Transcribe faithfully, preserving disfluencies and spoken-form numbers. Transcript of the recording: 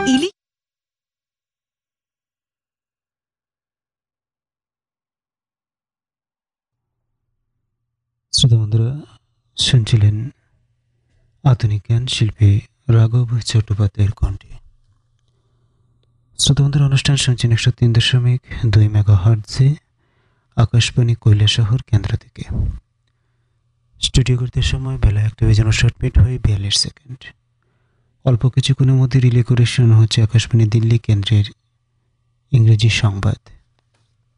ইলি শ্রোতা বন্ধুরা, শুনছিলেন আধুনিক গান শিল্পী রাঘব চট্টোপাধ্যায়ের কণ্ঠে। শ্রোতা বন্ধুরা, অনুষ্ঠান শুনছেন একশো তিন দশমিক দুই মেগা হার্টজে আকাশবাণী কৈলাসহর কেন্দ্র থেকে। স্টুডিও করতে সময় বেলা একটা বেজে ষাট মিনিট হয়ে বিয়াল্লিশ সেকেন্ড। অল্প কিছুক্ষণের মধ্যে রিলে করে শোনা হচ্ছে আকাশবাণী দিল্লি কেন্দ্রের ইংরেজি সংবাদ।